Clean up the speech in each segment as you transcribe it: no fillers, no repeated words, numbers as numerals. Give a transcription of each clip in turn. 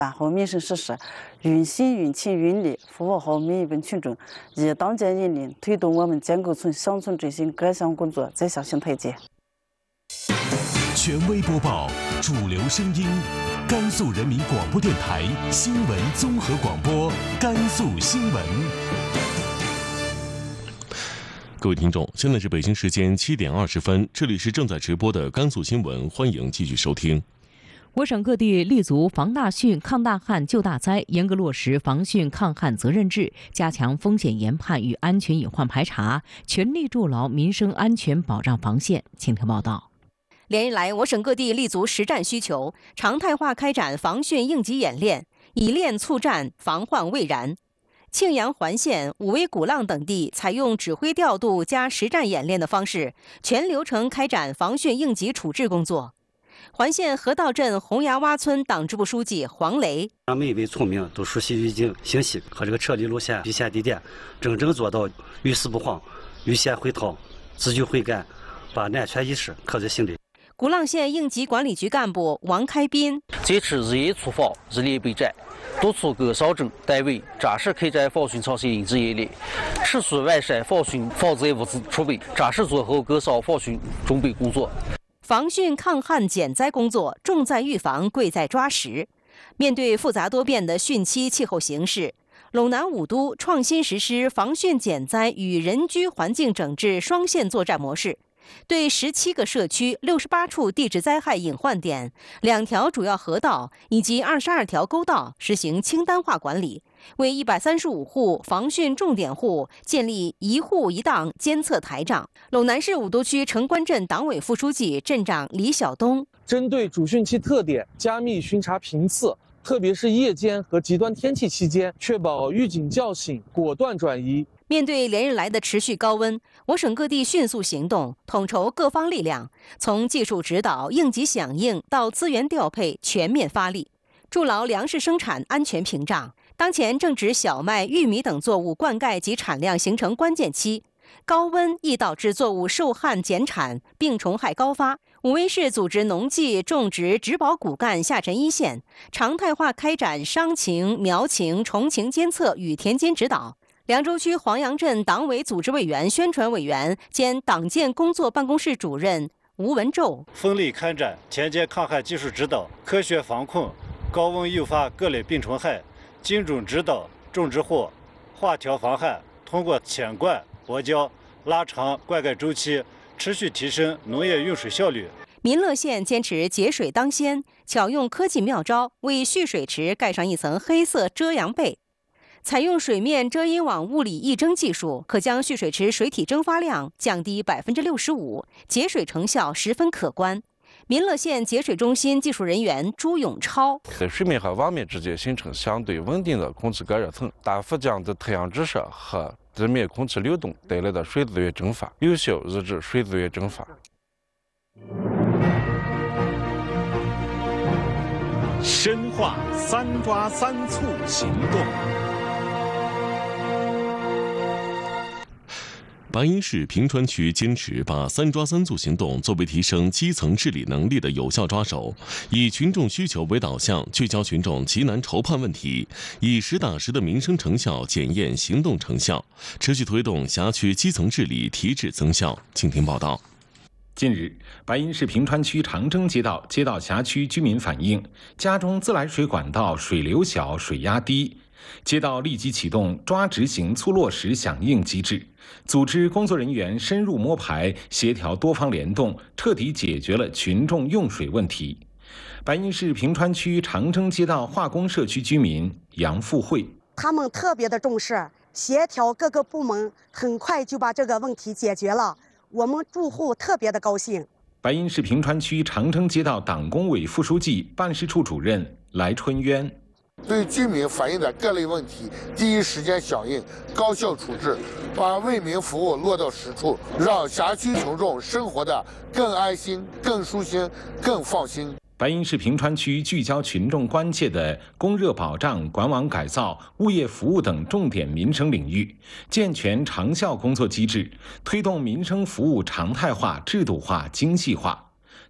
办好民生实事，用心、用情、用力服务好每一位群众，以党建引领，推动我们建构乡村振兴各项工作再下新台阶。 权威播报，主流声音，甘肃人民广播电台新闻综合广播，甘肃新闻。各位听众，现在是北京时间7点20分，这里是正在直播的甘肃新闻，欢迎继续收听。 我省各地立足防大汛、抗大旱、救大灾，严格落实防汛抗旱责任制，加强风险研判与安全隐患排查，全力筑牢民生安全保障防线。请听报道。 连日来，我省各地立足实战需求，常态化开展防汛应急演练，以练促战，防患未然。庆阳环县、武威鼓浪等地采用指挥调度加实战演练的方式，全流程开展防汛应急处置工作。环县河道镇洪崖洼村党支部书记黄雷： 让每一位村民都熟悉预警信息和这个撤离路线、避险地点，真正做到遇事不慌、遇险会逃、自救会干，把安全意识刻在心里。 鼓浪县应急管理局干部王开斌： 这次日夜出防、日夜备战，督促各省镇单位扎实开展防汛操心应急演练，持续完善防汛防灾物资储备，扎实做好各省防汛准备工作。 防汛抗旱减灾工作重在预防，贵在抓实。面对复杂多变的汛期气候形势，陇南5都创新实施防汛减灾与人居环境整治双线作战模式，对17个社区、68处地质灾害隐患点、2条主要河道以及22条沟道实行清单化管理，为135户防汛重点户建立一户一档监测台账。陇南市5都区城关镇党委副书记、镇长李晓东： 针对主汛期特点，加密巡查频次，特别是夜间和极端天气期间，确保预警叫醒，果断转移。 面对连日来的持续高温，我省各地迅速行动，统筹各方力量，从技术指导、应急响应到资源调配，全面发力，筑牢粮食生产安全屏障。当前正值小麦、玉米等作物灌溉及产量形成关键期，高温易导致作物受旱减产、病虫害高发。武威市组织农技、种植、植保骨干下沉一线，常态化开展伤情、苗情、虫情监测与田间指导。凉州区黄杨镇党委组织委员、宣传委员兼党建工作办公室主任吴文宙： 奋力开展田间抗旱技术指导，科学防控高温诱发各类病虫害，精准指导种植户化条防旱，通过浅灌、薄浇拉长灌溉周期，持续提升农业用水效率。 民乐县坚持节水当先，巧用科技妙招，为蓄水池盖上一层黑色遮阳被。采用水面遮阴网物理抑蒸技术，可将蓄水池水体蒸发量降低65%，节水成效十分可观。民乐县节水中心技术人员朱永超： 在水面和网面之间形成相对稳定的空气干热层，大幅降低太阳直射和地面空气流动带来的水资源蒸发，有效抑制水资源蒸发。 深化3抓3促行动。白银市平川区坚持把3抓3促行动作为提升基层治理能力的有效抓手，以群众需求为导向，聚焦群众急难愁盼问题，以实打实的民生成效检验行动成效，持续推动辖区基层治理提质增效。请听报道。 近日，白银市平川区长征街道接到辖区居民反映，家中自来水管道水流小、水压低。街道立即启动抓执行促落实响应机制，组织工作人员深入摸排，协调多方联动，彻底解决了群众用水问题。白银市平川区长征街道化工社区居民杨富慧： 他们特别的重视，协调各个部门，很快就把这个问题解决了，我们住户特别的高兴。 白银市平川区长征街道党工委副书记、办事处主任来春渊： 对居民反映的各类问题第一时间响应，高效处置，把为民服务落到实处，让辖区群众生活的更安心、更舒心、更放心。 白银市平川区聚焦群众关切的供热保障、管网改造、物业服务等重点民生领域，健全长效工作机制，推动民生服务常态化、制度化、精细化。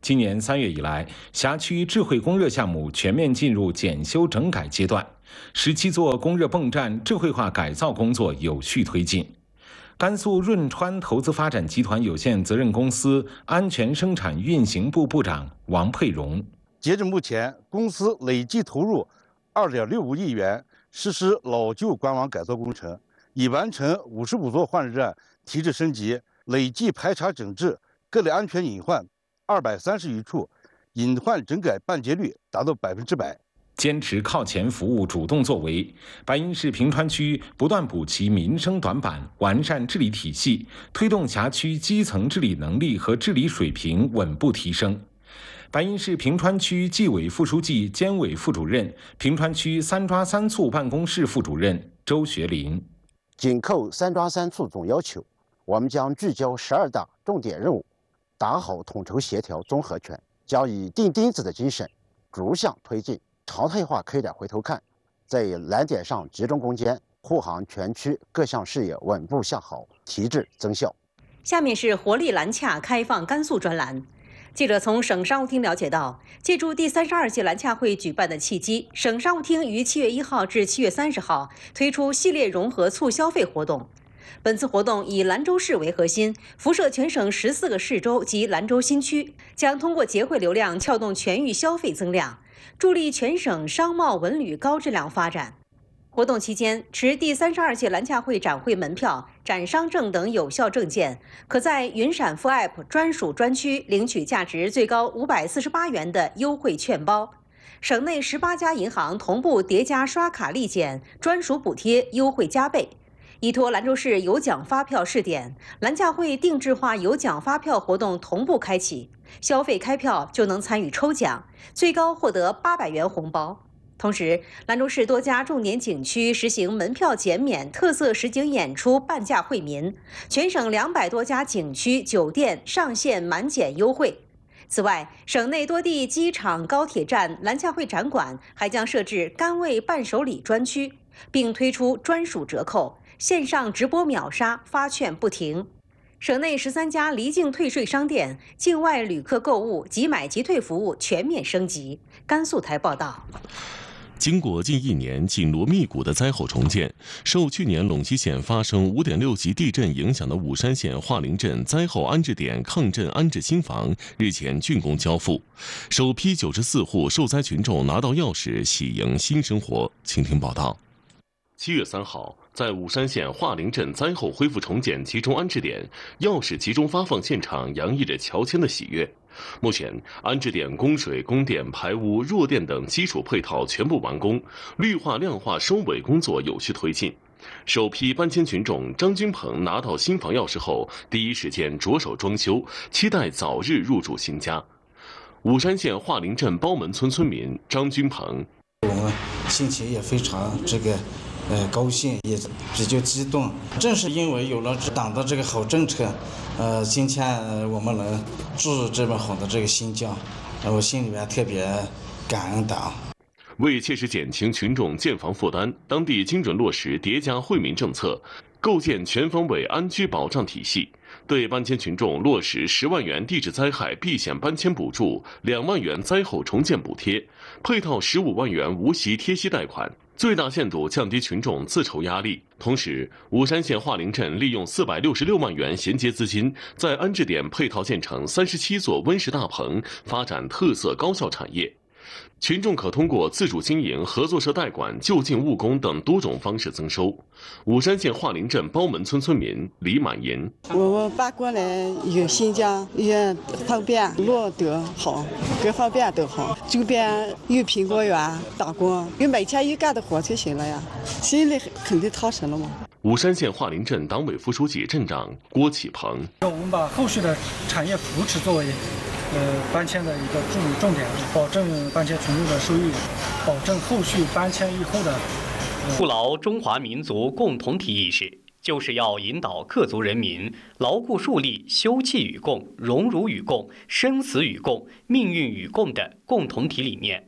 今年3月以来，辖区智慧供热项目全面进入检修整改阶段，17座供热泵站智慧化改造工作有序推进。甘肃润川投资发展集团有限责任公司安全生产运行部部长王佩荣： 截至目前，公司累计投入2.65亿元实施老旧管网改造工程，已完成55座换热站提质升级，累计排查整治各类安全隐患230余处，隐患整改办结率达到100%。 坚持靠前服务主动作为，白银市平川区不断补齐民生短板，完善治理体系，推动辖区基层治理能力和治理水平稳步提升。白银市平川区纪委副书记兼委副主任、平川区3抓3促办公室副主任周学林： 紧扣3抓3促总要求，我们将聚焦12大重点任务，打好统筹协调综合拳，将以钉钉子的精神逐项推进，常态化开展回头看，在蓝点上集中攻坚，护航全区各项事业稳步向好，提质增效。 下面是活力蓝洽开放甘肃专栏。记者从省商务厅了解到，借助第32届蓝洽会举办的契机，省商务厅于7月1号至7月30号推出系列融合促消费活动。本次活动以兰州市为核心，辐射全省14个市州及兰州新区，将通过节会流量撬动全域消费增量，助力全省商贸文旅高质量发展。活动期间，持第32届蓝洽会展会门票、展商证等有效证件，可在云闪付 App 专属专区领取价值最高548元的优惠券包。省内18家银行同步叠加刷卡立减，专属补贴优惠加倍。依托兰州市有奖发票试点，蓝洽会定制化有奖发票活动同步开启，消费开票就能参与抽奖，最高获得800元红包。同时，兰州市多家重点景区实行门票减免、特色实景演出半价惠民，全省200多家景区、酒店上线满减优惠。此外，省内多地机场、高铁站、蓝洽会展馆还将设置甘味伴手礼专区，并推出专属折扣，线上直播秒杀，发券不停。省内13家离境退税商店、境外旅客购物即买即退服务全面升级。甘肃台报道。 经过近1年紧锣密鼓的灾后重建，受去年陇西县发生5.6级地震影响的武山县桦林镇灾后安置点抗震安置新房日前竣工交付，首批94户受灾群众拿到钥匙，喜迎新生活。请听报道。7月3号，在武山县桦林镇灾后恢复重建集中安置点钥匙集中发放现场洋溢着乔迁的喜悦。目前，安置点供水、供电、排污、弱电等基础配套全部完工，绿化亮化收尾工作有序推进。首批搬迁群众张军鹏拿到新房钥匙后，第一时间着手装修，期待早日入住新家。武山县桦林镇包门村村民张军鹏： 我们心情也非常高兴，也比较激动。正是因为有了党的这个好政策，今天我们能住这么好的这个新家，我心里面特别感恩党。 为切实减轻群众建房负担，当地精准落实叠加惠民政策，构建全方位安居保障体系，对搬迁群众落实10万元地质灾害避险搬迁补助、2万元灾后重建补贴，配套15万元无息贴息贷款，最大限度降低群众自筹压力。同时，武山县桦林镇利用466万元衔接资金，在安置点配套建成37座温室大棚，发展特色高效产业。群众可通过自主经营、合作社代管、就近务工等多种方式增收。武山县桦林镇包门村村民李满银： 我们搬过来有新家，也方便，路都好，各方面都好。周边有苹果园打工，有每天有干的活就行了呀，心里肯定踏实了嘛。 武山县桦林镇党委副书记、镇长郭启鹏： 我们把后续的产业扶持作为搬迁的一个重点，保证搬迁群众的收益，保证后续搬迁以后的筑牢中华民族共同体意识，就是要引导各族人民牢固树立休戚与共、荣辱与共、生死与共、命运与共的共同体理念。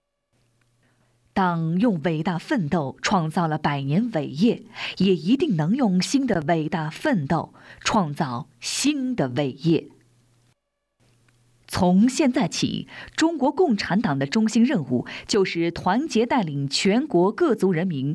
党用伟大奋斗创造了100年伟业，也一定能用新的伟大奋斗创造新的伟业。 从现在起，中国共产党的中心任务就是团结带领全国各族人民